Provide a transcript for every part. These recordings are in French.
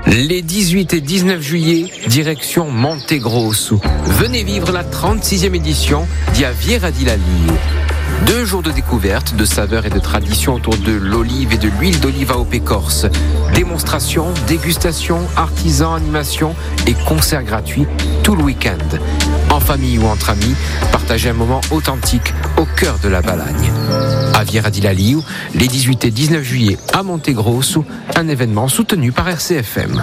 Les 18 et 19 juillet, direction Montegrosso. Venez vivre la 36e édition d'Aviera di Laliu. 2 jours de découverte, de saveurs et de traditions autour de l'olive et de l'huile d'olive à Pécorse. Démonstrations, dégustations, artisans, animations et concerts gratuits tout le week-end. En famille ou entre amis, partagez un moment authentique au cœur de la Balagne. Aviera di Laliu, les 18 et 19 juillet à Montegrosso, un événement soutenu par RCFM.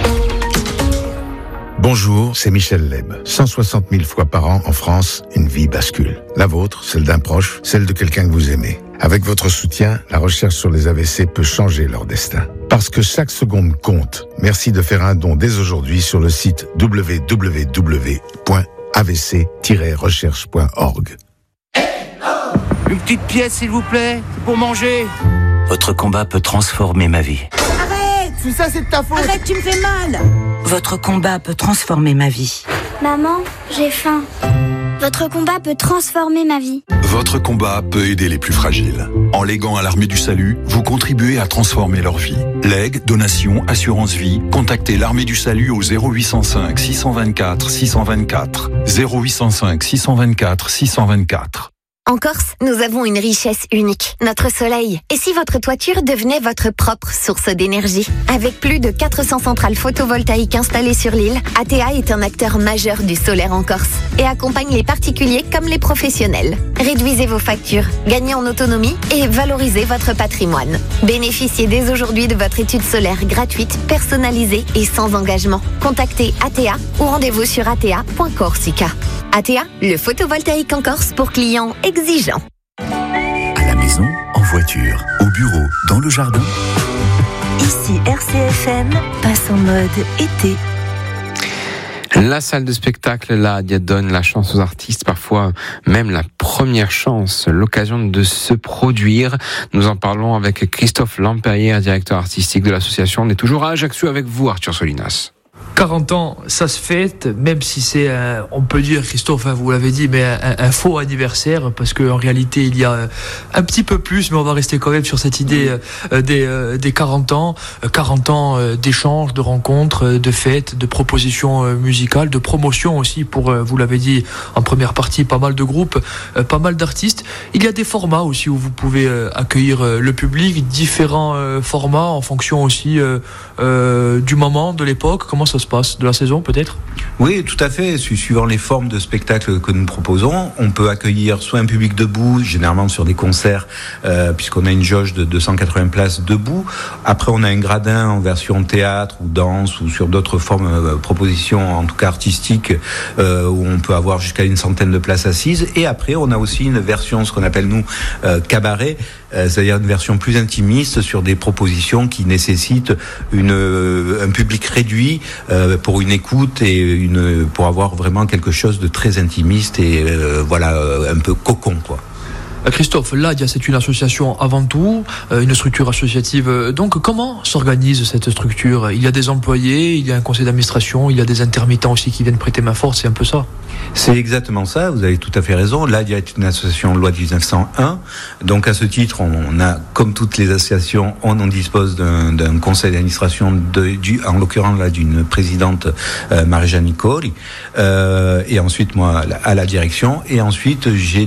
Bonjour, c'est Michel Leb. 160 000 fois par an en France, une vie bascule. La vôtre, celle d'un proche, celle de quelqu'un que vous aimez. Avec votre soutien, la recherche sur les AVC peut changer leur destin. Parce que chaque seconde compte. Merci de faire un don dès aujourd'hui sur le site www.avc-recherche.org. Une petite pièce, s'il vous plaît, pour manger. Votre combat peut transformer ma vie. Tout ça, c'est de ta faute. Arrête, tu me fais mal. Votre combat peut transformer ma vie. Maman, j'ai faim. Votre combat peut transformer ma vie. Votre combat peut aider les plus fragiles. En léguant à l'Armée du Salut, vous contribuez à transformer leur vie. Legs, donations, assurance vie, contactez l'Armée du Salut au 0805 624 624. 0805 624 624. En Corse, nous avons une richesse unique, notre soleil. Et si votre toiture devenait votre propre source d'énergie? Avec plus de 400 centrales photovoltaïques installées sur l'île, ATA est un acteur majeur du solaire en Corse et accompagne les particuliers comme les professionnels. Réduisez vos factures, gagnez en autonomie et valorisez votre patrimoine. Bénéficiez dès aujourd'hui de votre étude solaire gratuite, personnalisée et sans engagement. Contactez ATA ou rendez-vous sur ata.corsica. ATA, le photovoltaïque en Corse pour clients exigeants. À la maison, en voiture, au bureau, dans le jardin. Ici RCFM passe en mode été. La salle de spectacle, là, donne la chance aux artistes, parfois même la première chance, l'occasion de se produire. Nous en parlons avec Christophe Lampérière, directeur artistique de l'association. On est toujours à Ajaccio avec vous, Arthur Solinas. 40 ans, ça se fête, même si c'est, on peut dire, Christophe, vous l'avez dit, mais un faux anniversaire, parce qu'en réalité, il y a un petit peu plus, mais on va rester quand même sur cette idée des 40 ans. 40 ans d'échanges, de rencontres, de fêtes, de propositions musicales, de promotions aussi pour, vous l'avez dit, en première partie, pas mal de groupes, pas mal d'artistes. Il y a des formats aussi où vous pouvez accueillir le public, différents formats en fonction aussi du moment, de l'époque. Comment ça se passe, de la saison peut-être? Oui, tout à fait. Suivant les formes de spectacles que nous proposons, on peut accueillir soit un public debout, généralement sur des concerts, puisqu'on a une jauge de 280 places debout. Après, on a un gradin en version théâtre ou danse ou sur d'autres formes, propositions, en tout cas artistiques, où on peut avoir jusqu'à une centaine de places assises. Et après, on a aussi une version, ce qu'on appelle nous, cabaret, c'est-à-dire une version plus intimiste sur des propositions qui nécessitent un public réduit pour une écoute et pour avoir vraiment quelque chose de très intimiste et un peu cocon, quoi. Christophe, l'ADIA, c'est une association avant tout, une structure associative. Donc, comment s'organise cette structure? Il y a des employés, il y a un conseil d'administration, il y a des intermittents aussi qui viennent prêter main forte, c'est un peu ça? C'est exactement ça, vous avez tout à fait raison. L'ADIA est une association loi de 1901. Donc, à ce titre, on a, comme toutes les associations, on en dispose d'un conseil d'administration, en l'occurrence là, d'une présidente, Marie-Jeanne Nicoli, et ensuite, moi, à la direction. Et ensuite, j'ai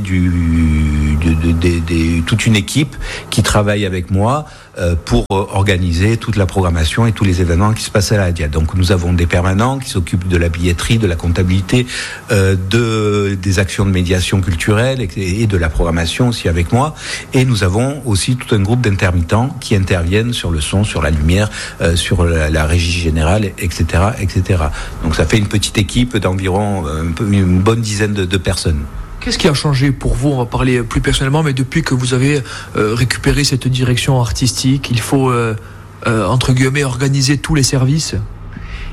toute une équipe qui travaille avec moi pour organiser toute la programmation et tous les événements qui se passent à l'ADIA. Donc nous avons des permanents qui s'occupent de la billetterie, de la comptabilité, des actions de médiation culturelle et de la programmation aussi avec moi. Et nous avons aussi tout un groupe d'intermittents qui interviennent sur le son, sur la lumière, sur la régie générale, etc., etc. Donc ça fait une petite équipe d'environ une bonne dizaine de personnes. Qu'est-ce qui a changé pour vous? On va parler plus personnellement, mais depuis que vous avez récupéré cette direction artistique, il faut, entre guillemets, organiser tous les services?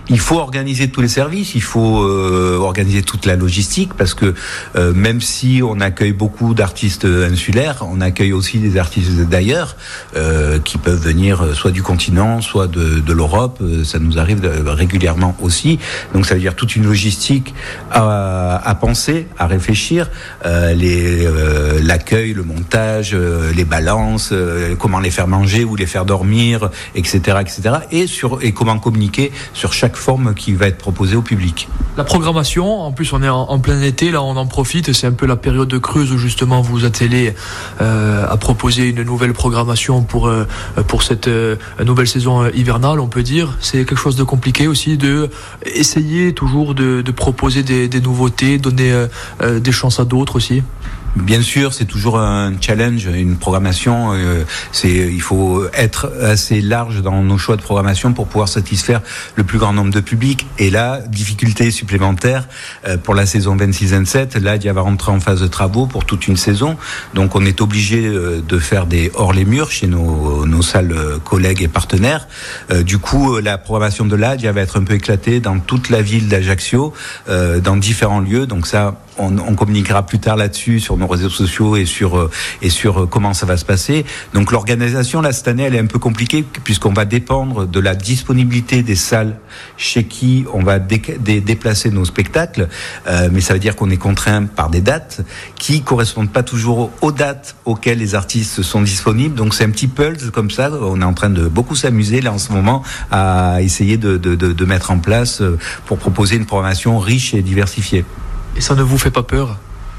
Il faut organiser tous les services, il faut organiser toute la logistique, parce que même si on accueille beaucoup d'artistes insulaires, on accueille aussi des artistes d'ailleurs qui peuvent venir soit du continent, soit de l'Europe. Ça nous arrive régulièrement aussi. Donc ça veut dire toute une logistique à penser, à réfléchir, l'accueil, le montage, les balances, comment les faire manger ou les faire dormir, etc., etc. Et comment communiquer sur chaque forme qui va être proposée au public. La programmation, en plus on est en plein été, là on en profite, c'est un peu la période de creuse où justement vous vous attelez à proposer une nouvelle programmation pour cette nouvelle saison hivernale, on peut dire. C'est quelque chose de compliqué aussi de essayer toujours de proposer des nouveautés, donner des chances à d'autres aussi. Bien sûr, c'est toujours un challenge, une programmation. Il faut être assez large dans nos choix de programmation pour pouvoir satisfaire le plus grand nombre de publics. Et là, difficulté supplémentaire pour la saison 26-27. Là, il va rentrer en phase de travaux pour toute une saison. Donc, on est obligé de faire des hors les murs chez nos salles collègues et partenaires. Du coup, la programmation de l'ADIA va être un peu éclatée dans toute la ville d'Ajaccio, dans différents lieux. Donc ça, on communiquera plus tard là-dessus sur nos réseaux sociaux et sur comment ça va se passer. Donc l'organisation là cette année elle est un peu compliquée puisqu'on va dépendre de la disponibilité des salles chez qui on va déplacer nos spectacles, mais ça veut dire qu'on est contraint par des dates qui correspondent pas toujours aux dates auxquelles les artistes sont disponibles. Donc c'est un petit puzzle comme ça. On est en train de beaucoup s'amuser là en ce moment à essayer de mettre en place pour proposer une programmation riche et diversifiée. Et ça ne vous fait pas peur ?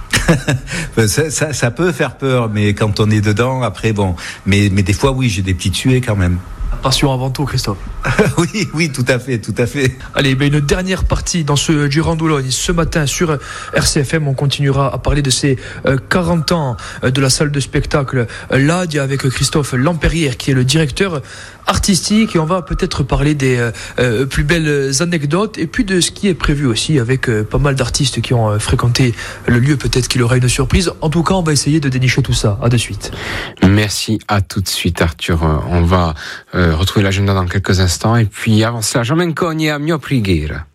Ça peut faire peur, mais quand on est dedans, après bon. Mais des fois, oui, j'ai des petites suées quand même. Passion avant tout, Christophe. Oui, tout à fait. Allez, une dernière partie dans ce Gironde-Boulogne. Ce matin sur RCFM, on continuera à parler de ces 40 ans de la salle de spectacle l'ADIA avec Christophe Lampérière qui est le directeur artistique, et on va peut-être parler des plus belles anecdotes et puis de ce qui est prévu aussi avec pas mal d'artistes qui ont fréquenté le lieu. Peut-être qu'il aura une surprise. En tout cas, on va essayer de dénicher tout ça. À de suite. Merci, à tout de suite Arthur. On va retrouver l'agenda dans quelques instants et puis avant cela, Jean Mencogne à Mio Prighiera.